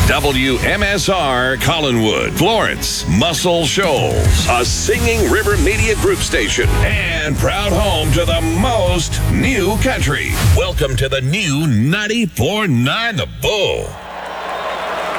WMSR Collinwood, Florence, Muscle Shoals, a Singing River Media Group station, and proud home to the most new country. Welcome to the new 94.9 The Bull.